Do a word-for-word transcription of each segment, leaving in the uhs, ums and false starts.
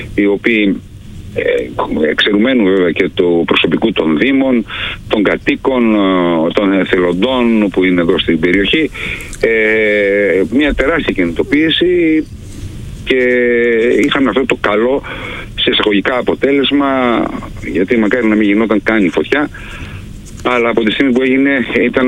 οι οποίοι εξαιρουμένου βέβαια και του προσωπικού των δήμων, των κατοίκων, των εθελοντών που είναι εδώ στην περιοχή, ε, μια τεράστια κινητοποίηση, και είχαμε αυτό το καλό σε εισαγωγικά αποτέλεσμα, γιατί μακάρι να μην γινόταν καν η φωτιά, αλλά από τη στιγμή που έγινε ήταν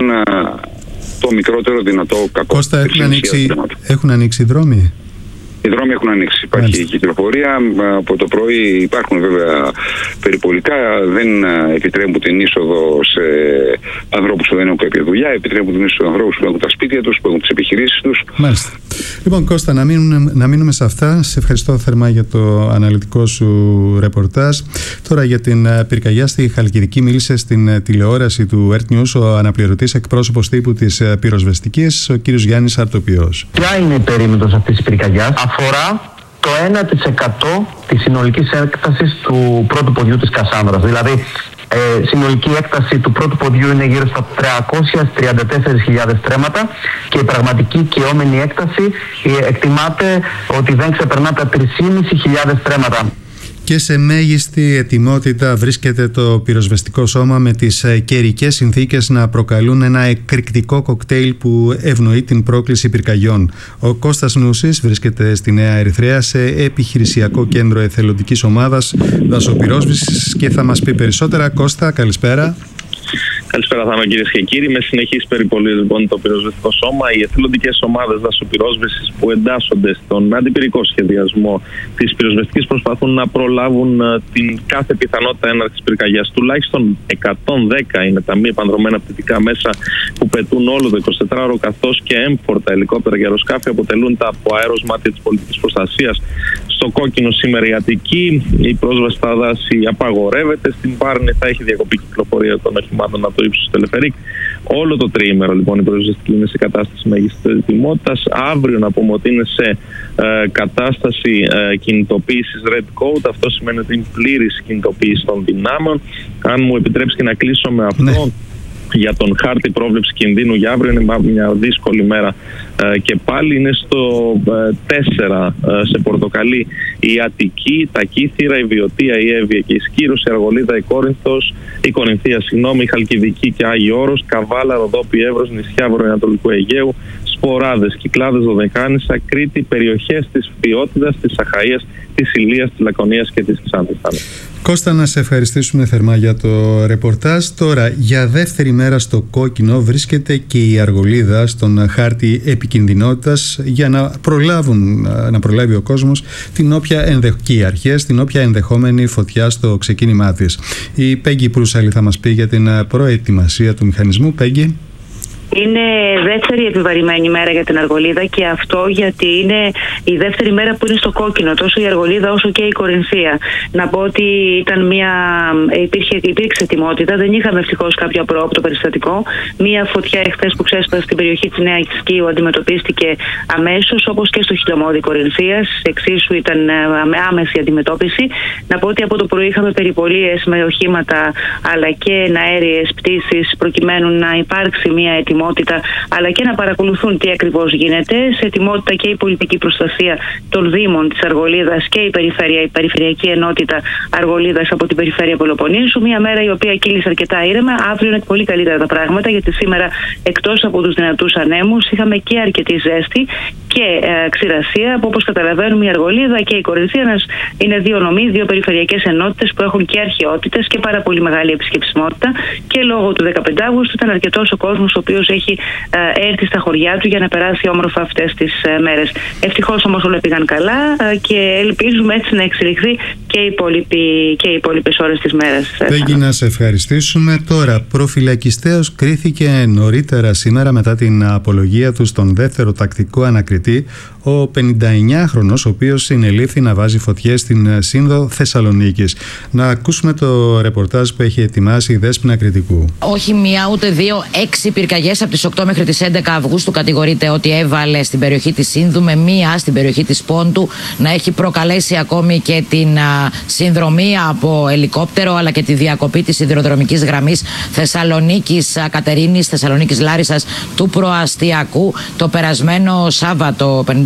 το μικρότερο δυνατό κακό. Κώστα, έχουν ανοίξει, έχουν ανοίξει δρόμοι? Οι δρόμοι έχουν ανοίξει. Υπάρχει Μάλιστα. κυκλοφορία. Από το πρωί υπάρχουν βέβαια περιπολικά. Δεν επιτρέπουν την είσοδο σε ανθρώπους που δεν έχουν κάποια δουλειά. Επιτρέπουν την είσοδο σε ανθρώπους που έχουν τα σπίτια τους, που έχουν τις επιχειρήσεις τους. Μάλιστα. Λοιπόν, Κώστα, να μείνουμε, να μείνουμε σε αυτά. Σε ευχαριστώ θερμά για το αναλυτικό σου ρεπορτάζ. Τώρα για την πυρκαγιά στη Χαλκιδική μίλησε στην τηλεόραση του Earth News ο αναπληρωτής εκπρόσωπος τύπου της πυροσβεστικής, ο κ. Γιάννης Αρτοπιός. Ποια είναι η περίμετρος αυτής της πυρκαγιάς? Αφορά το ένα τοις εκατό της συνολικής έκτασης του πρώτου ποδιού της Κασάνδρας. Δηλαδή, ε, συνολική έκταση του πρώτου ποδιού είναι γύρω στα τριακόσιες τριάντα τέσσερις χιλιάδες στρέμματα και η πραγματική καιόμενη έκταση ε, εκτιμάται ότι δεν ξεπερνά τα τρεις χιλιάδες πεντακόσια στρέμματα. Και σε μέγιστη ετοιμότητα βρίσκεται το πυροσβεστικό σώμα, με τις καιρικές συνθήκες να προκαλούν ένα εκρηκτικό κοκτέιλ που ευνοεί την πρόκληση πυρκαγιών. Ο Κώστας Νούσης βρίσκεται στη Νέα Ερυθρέα σε επιχειρησιακό κέντρο εθελοντικής ομάδας δασοπυρόσβεσης και θα μας πει περισσότερα. Κώστα, καλησπέρα. Καλησπέρα, Θάνο, κυρίες και κύριοι. Με συνεχείς περιπολίες, λοιπόν, το πυροσβεστικό σώμα, οι εθελοντικές ομάδες δασοπυρόσβεσης που εντάσσονται στον αντιπυρικό σχεδιασμό της πυροσβεστικής προσπαθούν να προλάβουν την κάθε πιθανότητα έναρξης πυρκαγιάς. Τουλάχιστον εκατόν δέκα είναι τα μη επανδρομένα πτυτικά μέσα που πετούν όλο το εικοσιτετράωρο, καθώς και έμφορτα ελικόπτερα και αεροσκάφη αποτελούν τα από αέρος μάτια της πολιτικής προστασίας. Στο κόκκινο σήμερα η Αττική, η πρόσβαση στα δάση απαγορεύεται. Στην Πάρνη θα έχει διακοπή κυκλοφορία των οχημάτων από το ύψος του Τελεφερίκ. Όλο το τριήμερο, λοιπόν, η πυροσβεστική είναι σε κατάσταση μέγιστης ετοιμότητας. Αύριο, να πούμε ότι είναι σε ε, κατάσταση ε, κινητοποίησης Red Code. Αυτό σημαίνει ότι είναι πλήρης κινητοποίηση των δυνάμεων. Αν μου επιτρέψει και να κλείσω με αυτό. Ναι. Για τον χάρτη πρόβλεψη κινδύνου για αύριο, είναι μια δύσκολη μέρα ε, και πάλι είναι στο ε, τέσσερα ε, σε πορτοκαλί η Αττική, τα Κύθυρα, η Βιωτία, η Εύβοια και η Σκύρος, η Αργολίδα, η Κόρινθος, η Κορινθία, συγγνώμη, η Χαλκιδική και Άγιο Όρος, Καβάλα, Ροδόπη, Εύρος, νησιά Βορειοανατολικού Αιγαίου, Σποράδες, Κυκλάδες, Δωδεκάνησα, Κρήτη, περιοχές της Φθιώτιδας, της Αχαΐας, της Ηλίας, της Λακωνίας και της Ξάνθης. Κώστα, να σε ευχαριστήσουμε θερμά για το ρεπορτάζ. Τώρα, για δεύτερη μέρα στο κόκκινο βρίσκεται και η Αργολίδα στον χάρτη επικινδυνότητας, για να προλάβουν, να προλάβει ο κόσμος την όποια ενδεχική αρχές, την όποια ενδεχόμενη φωτιά στο ξεκίνημά της. Η Πέγγι Προύσαλη θα μας πει για την προετοιμασία του μηχανισμού. Πέγγι. Είναι δεύτερη επιβαρημένη μέρα για την Αργολίδα, και αυτό γιατί είναι η δεύτερη μέρα που είναι στο κόκκινο, τόσο η Αργολίδα όσο και η Κορινθία. Να πω ότι ήταν μια, υπήρχε, υπήρξε ετοιμότητα, δεν είχαμε ευτυχώς κάποιο απρόοπτο περιστατικό. Μια φωτιά εχθές που ξέσπασε στην περιοχή της Νέας Κισκίου αντιμετωπίστηκε αμέσως, όπως και στο χιλιομόδι Κορινθίας. Εξίσου ήταν άμεση αντιμετώπιση. Να πω ότι από το πρωί είχαμε περιπολίες με οχήματα αλλά και εναέριες πτήσεις, προκειμένου να υπάρξει μια ετοιμότητα, αλλά και να παρακολουθούν τι ακριβώς γίνεται. Σε ετοιμότητα και η πολιτική προστασία των Δήμων της Αργολίδας και η, περιφέρεια, η Περιφερειακή Ενότητα Αργολίδας από την Περιφέρεια Πελοποννήσου. Μια μέρα η οποία κύλησε αρκετά ήρεμα. Αύριο είναι πολύ καλύτερα τα πράγματα, γιατί σήμερα, εκτός από τους δυνατούς ανέμους, είχαμε και αρκετή ζέστη και ε, ξηρασία, που όπως καταλαβαίνουμε η Αργολίδα και η Κορινθία είναι δύο νομοί, δύο περιφερειακές ενότητες που έχουν και αρχαιότητες και πάρα πολύ μεγάλη επισκεψιμότητα, και λόγω του δεκαπέντε Αυγούστου ήταν αρκετός ο κόσμος ο οποίος έχει ε, έρθει στα χωριά του για να περάσει όμορφα αυτές τις ε, μέρες. Ευτυχώς όμως όλα πήγαν καλά ε, και ελπίζουμε έτσι να εξελιχθεί και οι, υπόλοιποι, και οι υπόλοιπες ώρες της μέρας. Πέγγι, να σε ευχαριστήσουμε. Τώρα, προφυλακιστέως κρίθηκε νωρίτερα σήμερα, μετά την απολογία του στον δεύτερο τακτικό ανακριτή, ο πενηνταεννιάχρονος, ο οποίος συνελήφθη να βάζει φωτιές στην Σύνδο Θεσσαλονίκης. Να ακούσουμε το ρεπορτάζ που έχει ετοιμάσει η Δέσποινα Κρητικού. Όχι μία ούτε δύο, έξι πυρκαγιές από τις οκτώ μέχρι τις έντεκα Αυγούστου κατηγορείται ότι έβαλε στην περιοχή της Σύνδου, με μία στην περιοχή της Πόντου να έχει προκαλέσει ακόμη και την α, συνδρομή από ελικόπτερο, αλλά και τη διακοπή της σιδηροδρομικής γραμμής Θεσσαλονίκης Κατερίνης, Θεσσαλονίκης Λάρισσας του προαστιακού το περασμένο Σάββατο. πενήντα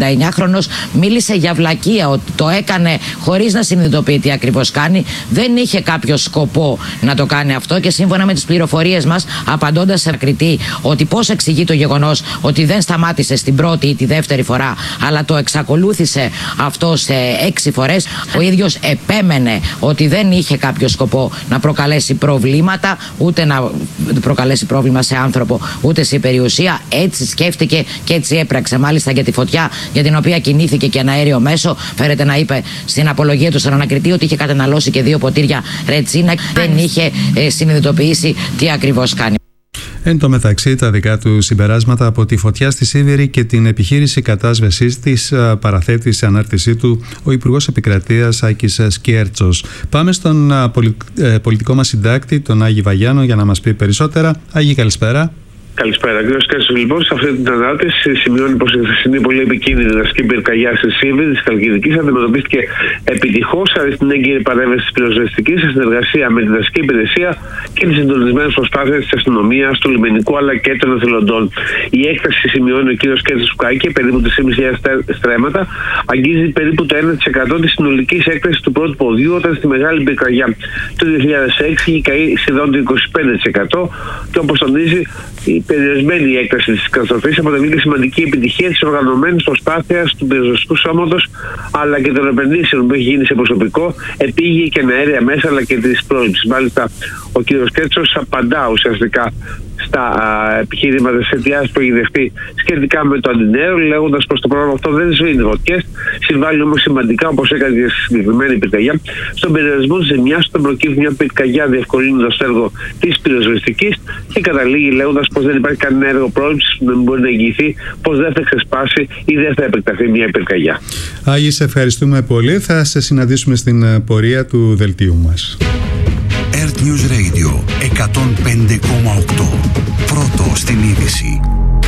εννιάχρονος μίλησε για βλακεία, ότι το έκανε χωρίς να συνειδητοποιεί τι ακριβώς κάνει. Δεν είχε κάποιο σκοπό να το κάνει αυτό και σύμφωνα με τις πληροφορίες μας, απαντώντας σε κριτή ότι πώς εξηγεί το γεγονός ότι δεν σταμάτησε στην πρώτη ή τη δεύτερη φορά, αλλά το εξακολούθησε αυτό σε έξι φορές, ο ίδιος επέμενε ότι δεν είχε κάποιο σκοπό να προκαλέσει προβλήματα, ούτε να προκαλέσει πρόβλημα σε άνθρωπο, ούτε σε περιουσία. Έτσι σκέφτηκε και έτσι έπραξε. Μάλιστα για τη φωτιά για την οποία κινήθηκε και ένα αέριο μέσο, φέρεται να είπε στην απολογία του στον ανακριτή ότι είχε καταναλώσει και δύο ποτήρια ρετσίνα, δεν είχε ε, συνειδητοποιήσει τι ακριβώς κάνει. Εν τω μεταξύ, τα δικά του συμπεράσματα από τη φωτιά στη Σίβηρη και την επιχείρηση κατάσβεσης της παραθέτει σε ανάρτησή του ο Υπουργός Επικρατείας Άκης Σκιέρτσος. Πάμε στον πολιτικό μας συντάκτη, τον Άγη Βαγιάνο, για να μας πει περισσότερα. Άγη, καλησπέρα. Καλησπέρα. Κύριο Σκέρτσο, λοιπόν, σε αυτή την ανάρτηση σημειώνει πως η χθεσινή πολύ επικίνδυνη δασική πυρκαγιά στη Σίβηρη τη Χαλκιδικής αντιμετωπίστηκε επιτυχώς χάρη στην έγκυρη παρέμβαση της πυροσβεστικής σε συνεργασία με τη δασική υπηρεσία και τις συντονισμένες προσπάθειες της αστυνομίας, του λιμενικού αλλά και των εθελοντών. Η έκταση, σημειώνει ο κύριος Σκέρτσος Φουκάκη, περίπου τρεις χιλιάδες πεντακόσια στρέμματα, αγγίζει περίπου το ένα τοις εκατό της συνολικής έκτασης του πρώτου ποδιού, όταν στη μεγάλη πυρκαγιά του δύο χιλιάδες έξι είχε καεί σχεδόν το είκοσι πέντε τοις εκατό και όπως τονίζει, η περιορισμένη έκταση της καταστροφής αποτελεί και σημαντική επιτυχία της οργανωμένης προσπάθειας του πυροσβεστικού σώματος αλλά και των επενδύσεων που έχει γίνει σε προσωπικό, επίγεια και αέρια μέσα αλλά και της πρόληψης. Μάλιστα, ο κ. Σκέρτσος απαντά ουσιαστικά στα α, επιχειρήματα της αιτιάς που έχει δεχτεί σχετικά με το αντινέρο, λέγοντας πως το πρόγραμμα αυτό δεν σβήνει φωτιές, συμβάλλει όμως σημαντικά, όπως έκανε και στη συγκεκριμένη πυρκαγιά, στον περιορισμό της ζημιάς όταν προκύπτει μια πυρκαγιά, διευκολύνοντας το έργο της πυροσβεστικής, και καταλήγει λέγοντας πως δεν υπάρχει κανένα έργο πρόληψης που δεν μπορεί να εγγυηθεί πως δεν θα ξεσπάσει ή δεν θα επεκταθεί μια πυρκαγιά. Άγη, σε ευχαριστούμε πολύ. Θα σε συναντήσουμε στην πορεία του δελτίου μας. Earth News Radio εκατόν πέντε κόμμα οκτώ. Πρώτο στην είδηση.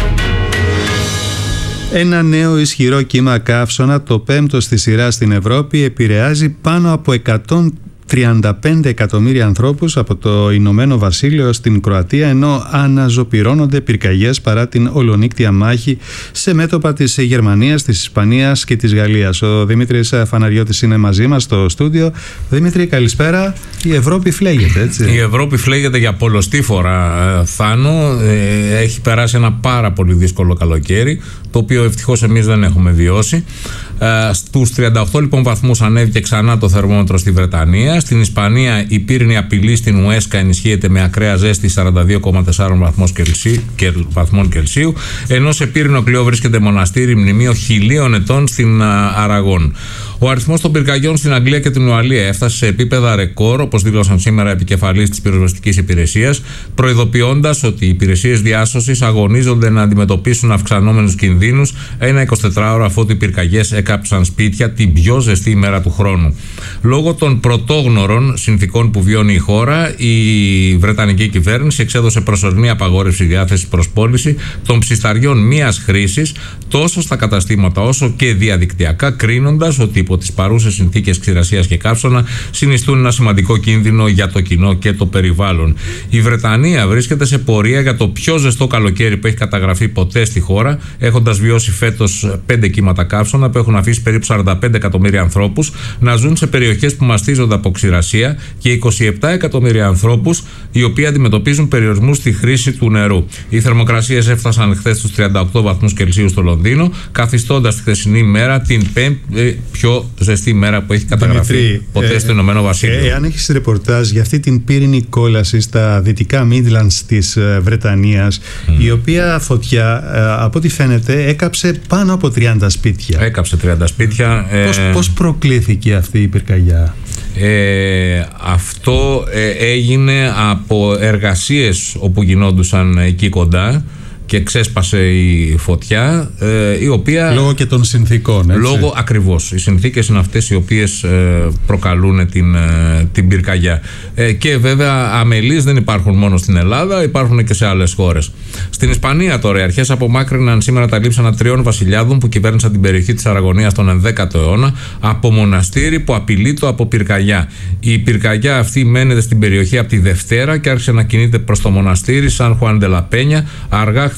Ένα νέο ισχυρό κύμα καύσωνα, το πέμπτο στη σειρά στην Ευρώπη, επηρεάζει πάνω από εκατόν τριάντα πέντε εκατομμύρια ανθρώπους από το Ηνωμένο Βασίλειο στην Κροατία, ενώ αναζωπυρώνονται πυρκαγιές παρά την ολονύκτια μάχη σε μέτωπα της Γερμανίας, της Ισπανίας και της Γαλλίας. Ο Δημήτρης Φαναριώτης είναι μαζί μας στο στούντιο. Δημήτρη, καλησπέρα. Η Ευρώπη φλέγεται, έτσι? Η Ευρώπη φλέγεται για πολλοστή φορά, Θάνο. Έχει περάσει ένα πάρα πολύ δύσκολο καλοκαίρι, το οποίο ευτυχώς εμείς δεν έχουμε βιώσει. Στους τριάντα οκτώ λοιπόν βαθμούς ανέβηκε ξανά το θερμόμετρο στη Βρετανία. Στην Ισπανία η πύρινη απειλή στην Ουέσκα ενισχύεται με ακραία ζέστη σαράντα δύο κόμμα τέσσερα βαθμών Κελσίου, ενώ σε πύρινο κλειό βρίσκεται μοναστήρι μνημείο χιλίων ετών στην Αραγών. Ο αριθμός των πυρκαγιών στην Αγγλία και την Ουαλία έφτασε σε επίπεδα ρεκόρ, όπως δήλωσαν σήμερα επικεφαλής της πυροσβεστικής υπηρεσίας, προειδοποιώντας ότι οι υπηρεσίες διάσωσης αγωνίζονται να αντιμετωπίσουν αυξανόμενους κινδύνους ένα εικοσιτετράωρο αφότου οι πυρκαγιές έκαψαν σπίτια την πιο ζεστή ημέρα του χρόνου. Λόγω των πρωτόγνωρων συνθηκών που βιώνει η χώρα, η Βρετανική κυβέρνηση εξέδωσε προσωρινή απαγόρευση διάθεσης προς πώληση των ψισταριών μίας χρήσης τόσο στα καταστήματα όσο και διαδικτυακά, κρίνοντας ότι υπό τις παρούσες συνθήκες ξηρασίας και καύσωνα συνιστούν ένα σημαντικό κίνδυνο για το κοινό και το περιβάλλον. Η Βρετανία βρίσκεται σε πορεία για το πιο ζεστό καλοκαίρι που έχει καταγραφεί ποτέ στη χώρα, έχοντας βιώσει φέτος πέντε κύματα καύσωνα που έχουν αφήσει περίπου σαράντα πέντε εκατομμύρια ανθρώπους να ζουν σε περιοχές που μαστίζονται από ξηρασία και είκοσι επτά εκατομμύρια ανθρώπους οι οποίοι αντιμετωπίζουν περιορισμούς στη χρήση του νερού. Οι θερμοκρασίες έφτασαν χθες στους τριάντα οκτώ βαθμούς Κελσίου στο Λονδίνο, καθιστώντας τη χθεσινή μέρα την πέμπτη πιο ζεστή μέρα που έχει καταγραφεί Δημητρή, ποτέ ε, στο Ηνωμένο Βασίλειο. Ε, εάν έχεις ρεπορτάζ για αυτή την πύρινη κόλαση στα δυτικά Midlands της ε, Βρετανίας, mm. η οποία φωτιά, ε, από ό,τι φαίνεται, έκαψε πάνω από τριάντα σπίτια. Έκαψε τριάντα σπίτια. Ε, πώς, πώς προκλήθηκε αυτή η πυρκαγιά? Ε, αυτό ε, έγινε από εργασίες όπου γινόντουσαν εκεί κοντά και ξέσπασε η φωτιά, ε, η οποία... Λόγω και των συνθήκων, έτσι. Λόγω ακριβώς. Οι συνθήκες είναι αυτές οι οποίες ε, προκαλούν την, ε, την πυρκαγιά. Ε, και βέβαια αμελείς δεν υπάρχουν μόνο στην Ελλάδα, υπάρχουν και σε άλλες χώρες. Στην Ισπανία τώρα οι αρχές απομάκρυναν σήμερα τα λείψανα τριών βασιλιάδων που κυβέρνησαν την περιοχή της Αραγωνίας τον ενδέκατο αιώνα από μοναστήρι που απειλείτο από πυρκαγιά. Η πυρκαγιά αυτή μένεται στην περιοχή από τη Δευτέρα και άρχισε να κινείται προς το μοναστήρι Σαν Χουάν ντε λα Πένια αργά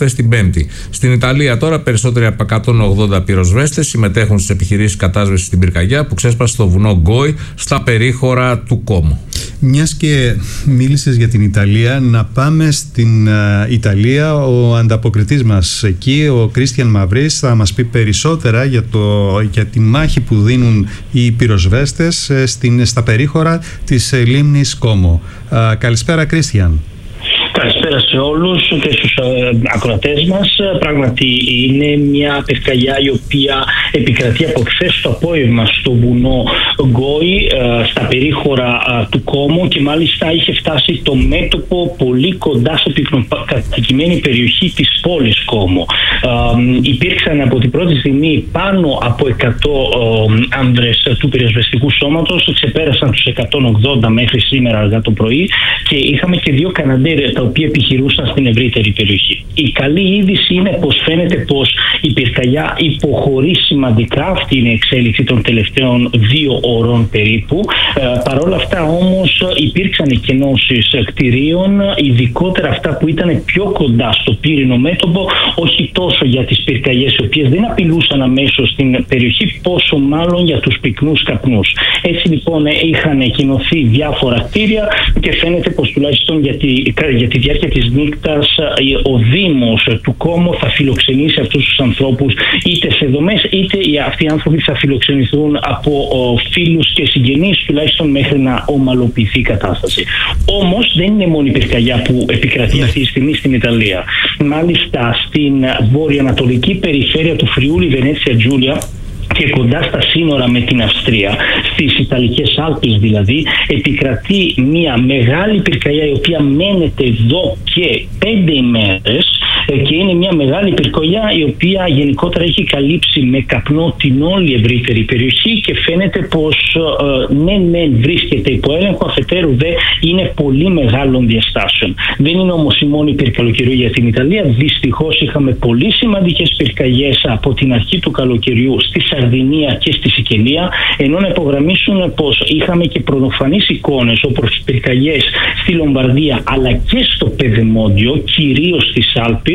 χθες την Πέμπτη. Στην Ιταλία τώρα περισσότεροι από εκατόν ογδόντα πυροσβέστες συμμετέχουν στις επιχειρήσεις κατάσβεσης στην πυρκαγιά που ξέσπασε στο βουνό Γκόι στα περίχωρα του Κόμο. Μιας και μίλησες για την Ιταλία, να πάμε στην uh, Ιταλία. Ο ανταποκριτής μας εκεί, ο Κρίστιαν Μαυρής, θα μας πει περισσότερα για, το, για τη μάχη που δίνουν οι πυροσβέστες στην, στα περίχωρα της λίμνης Κόμο. Uh, καλησπέρα, Κρίστιαν. Καλησπέρα σε όλους και στους ε, ακροατές μας. Πράγματι είναι μια πυρκαγιά η οποία επικρατεί από χθες το απόγευμα στο βουνό Γκόι, ε, στα περίχωρα ε, του Κόμο, και μάλιστα είχε φτάσει το μέτωπο πολύ κοντά στο πυκνοκατοικημένη περιοχή της πόλης Κόμο. Ε, υπήρξαν από την πρώτη στιγμή πάνω από εκατό ε, άνδρες του πυροσβεστικού σώματος, ξεπέρασαν τους εκατόν ογδόντα μέχρι σήμερα αργά το πρωί, και είχαμε και δύο Καναντέρ τα οποία επιχειρούσαν στην ευρύτερη περιοχή. Η καλή είδηση είναι πως φαίνεται πως η πυρκαγιά υποχωρεί σημαντικά. Αυτή είναι η εξέλιξη των τελευταίων δύο ώρων περίπου. Ε, Παρ' όλα αυτά όμως υπήρξαν εκενώσεις κτηρίων, ειδικότερα αυτά που ήταν πιο κοντά στο πύρινο μέτωπο, όχι τόσο για τις πυρκαγιές οι οποίες δεν απειλούσαν αμέσως στην περιοχή, πόσο μάλλον για τους πυκνούς καπνούς. Έτσι λοιπόν είχαν εκενωθεί διάφορα κτίρια και φαίνεται πως τουλάχιστον για τη, για τη διάρκεια της νύχτας ο Δήμος του Κόμο θα φιλοξενήσει αυτούς τους ανθρώπους είτε σε δομές, είτε αυτοί οι άνθρωποι θα φιλοξενηθούν από φίλους και συγγενείς, τουλάχιστον μέχρι να ομαλοποιηθεί η κατάσταση. Όμως δεν είναι μόνο η πυρκαγιά που επικρατεί αυτή τη στιγμή στην Ιταλία. Μάλιστα στην βορειοανατολική περιφέρεια του Φριούλι Βενέτσια Τζούλια και κοντά στα σύνορα με την Αυστρία, στις Ιταλικές Άλπεις δηλαδή, επικρατεί μια μεγάλη πυρκαγιά η οποία μένεται εδώ και πέντε ημέρες, και είναι μια μεγάλη πυρκαγιά η οποία γενικότερα έχει καλύψει με καπνό την όλη ευρύτερη περιοχή, και φαίνεται πως ναι, ναι, βρίσκεται υπό έλεγχο, αφετέρου δε είναι πολύ μεγάλων διαστάσεων. Δεν είναι όμως η μόνη πυρκαλοκαιρίου για την Ιταλία. Δυστυχώς είχαμε πολύ σημαντικές πυρκαγιές από την αρχή του καλοκαιριού στη Σαρδινία και στη Σικελία, ενώ να υπογραμμίσουν πως είχαμε και πρωτοφανείς εικόνες όπως πυρκαγιές στη Λομβαρδία αλλά και στο Πεδεμόντιο, κυρίως στις Άλπεις,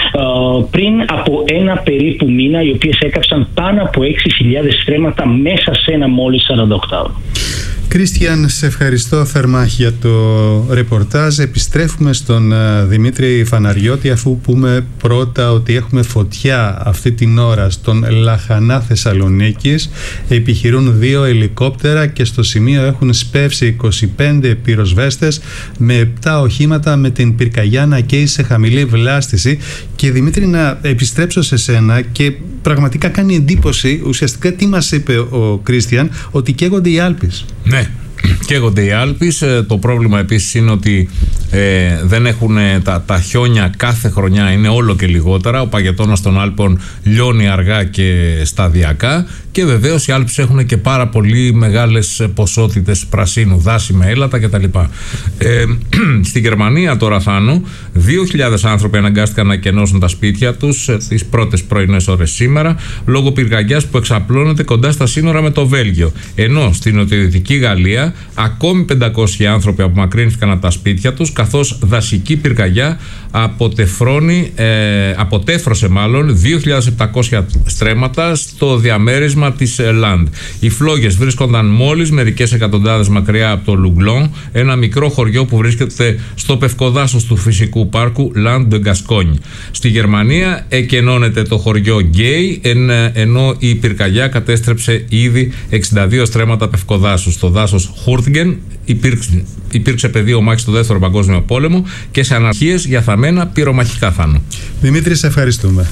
πριν από ένα περίπου μήνα, οι οποίες έκαψαν πάνω από έξι χιλιάδες στρέμματα μέσα σε ένα μόλις σαράντα οκτώ ωρο. Κρίστιαν, σε ευχαριστώ θερμά για το ρεπορτάζ. Επιστρέφουμε στον uh, Δημήτρη Φαναριώτη, αφού πούμε πρώτα ότι έχουμε φωτιά αυτή την ώρα στον Λαχανά Θεσσαλονίκης. Επιχειρούν δύο ελικόπτερα και στο σημείο έχουν σπεύσει είκοσι πέντε πυροσβέστες με επτά οχήματα, με την πυρκαγιά να καίει σε χαμηλή βλάστηση. Και Δημήτρη, να επιστρέψω σε σένα, και πραγματικά κάνει εντύπωση ουσιαστικά τι μας είπε ο Κρίστιαν, ότι καίγονται οι Άλπεις. Ναι, καίγονται οι Άλπεις. Το πρόβλημα επίσης είναι ότι ε, δεν έχουν τα, τα χιόνια κάθε χρονιά, είναι όλο και λιγότερα. Ο παγετώνας των Άλπων λιώνει αργά και σταδιακά, και βεβαίως οι Άλπεις έχουν και πάρα πολύ μεγάλες ποσότητες πρασίνου, δάση με έλατα κτλ. Ε, στη Γερμανία τώρα, Θάνο, δύο χιλιάδες άνθρωποι αναγκάστηκαν να κενώσουν τα σπίτια τους τις πρώτες πρωινές ώρες σήμερα, λόγω πυρκαγιάς που εξαπλώνεται κοντά στα σύνορα με το Βέλγιο. Ενώ στην νοτιοδυτική Γαλλία ακόμη πεντακόσιοι άνθρωποι απομακρύνθηκαν από τα σπίτια τους, καθώς δασική πυρκαγιά αποτεφρώνει, ε, αποτέφρωσε μάλλον δύο χιλιάδες επτακόσια στρέμματα στο διαμέρισμα της Λαντ. Οι φλόγες βρίσκονταν μόλις μερικές εκατοντάδες μακριά από το Λουγκλόν, ένα μικρό χωριό που βρίσκεται στο πευκοδάσος του φυσικού πάρκου Land de Gascogne. Στη Γερμανία εκενώνεται το χωριό Γκέι, εν, ενώ η πυρκαγιά κατέστρεψε ήδη εξήντα δύο στρέμματα πευκοδάσους. Στο δάσος Χούρτγεν υπήρξε, υπήρξε πεδίο μάχης στο δεύτερο παγκόσμιο πόλεμο και σε αναρχίες για θαμμένα πυρομαχικά, Θάνο. Δημήτρη, σε ευχαριστούμε.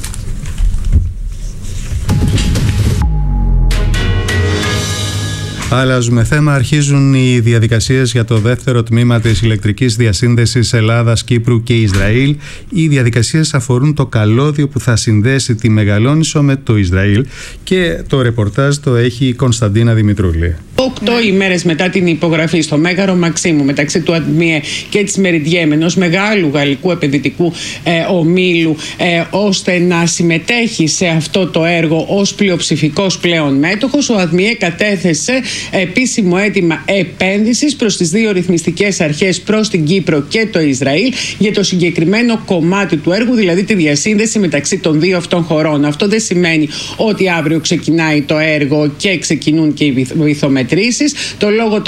Αλλάζουμε θέμα. Αρχίζουν οι διαδικασίες για το δεύτερο τμήμα της ηλεκτρικής διασύνδεσης Ελλάδας, Κύπρου και Ισραήλ. Οι διαδικασίες αφορούν το καλώδιο που θα συνδέσει τη Μεγαλόνισσο με το Ισραήλ, και το ρεπορτάζ το έχει η Κωνσταντίνα Δημητρούλη. Οκτώ ημέρες μετά την υπογραφή στο Μέγαρο Μαξίμου μεταξύ του ΑΔΜΙΕ και της Μεριντιέμ, ενός μεγάλου γαλλικού επενδυτικού ε, ομίλου, ε, ώστε να συμμετέχει σε αυτό το έργο ως πλειοψηφικός πλέον μέτοχος, ο ΑΔΜΙΕ κατέθεσε επίσημο αίτημα επένδυσης προς τις δύο ρυθμιστικές αρχές, προς την Κύπρο και το Ισραήλ, για το συγκεκριμένο κομμάτι του έργου, δηλαδή τη διασύνδεση μεταξύ των δύο αυτών χωρών. Αυτό δεν σημαίνει ότι αύριο ξεκινάει το έργο και ξεκινούν και οι βυθομετρήσεις. Το λόγο